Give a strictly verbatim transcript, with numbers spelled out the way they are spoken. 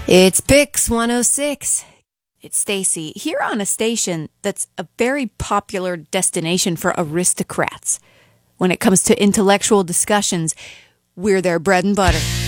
It's Pix one oh six. It's Stacy here on a station that's a very popular destination for aristocrats. When it comes to intellectual discussions, we're their bread and butter.